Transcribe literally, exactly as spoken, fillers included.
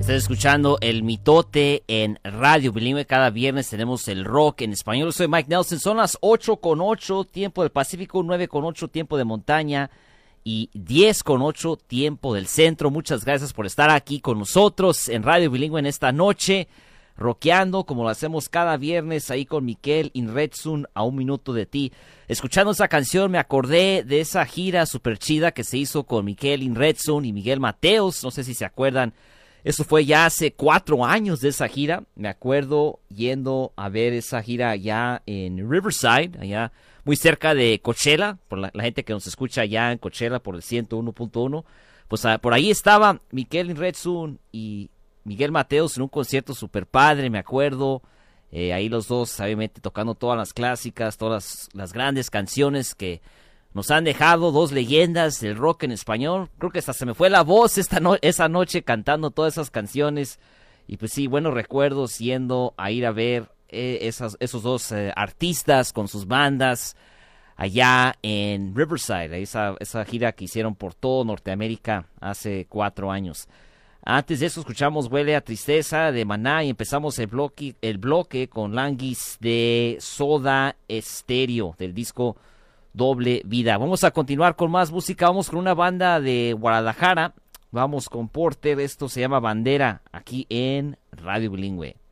Estás escuchando El Mitote en Radio Bilingüe. Cada viernes tenemos el rock en español. Soy Mike Nelson. Son las ocho con ocho, tiempo del Pacífico, nueve con ocho, tiempo de montaña, y diez con ocho, tiempo del centro. Muchas gracias por estar aquí con nosotros en Radio Bilingüe en esta noche, rockeando como lo hacemos cada viernes ahí con Miquel Inretsun, a un minuto de ti. Escuchando esa canción me acordé de esa gira super chida que se hizo con Miquel Inretsun y Miguel Mateos. No sé si se acuerdan. Eso fue ya hace cuatro años de esa gira. Me acuerdo yendo a ver esa gira allá en Riverside, allá muy cerca de Coachella, por la, la gente que nos escucha allá en Coachella por el ciento uno punto uno. Pues a, por ahí estaba Miquel Inretsun y Miguel Mateos en un concierto super padre, me acuerdo. Eh, ahí los dos, obviamente, tocando todas las clásicas, todas las, las grandes canciones que nos han dejado, dos leyendas del rock en español. Creo que hasta se me fue la voz esta no- esa noche cantando todas esas canciones. Y pues sí, buenos recuerdos yendo a ir a ver eh, esas, esos dos eh, artistas con sus bandas allá en Riverside, esa, esa gira que hicieron por todo Norteamérica hace cuatro años. Antes de eso escuchamos Huele a Tristeza de Maná y empezamos el bloque, el bloque con Languis de Soda Stereo del disco Doble Vida. Vamos a continuar con más música. Vamos con una banda de Guadalajara. Vamos con Porter. Esto se llama Bandera, aquí en Radio Bilingüe.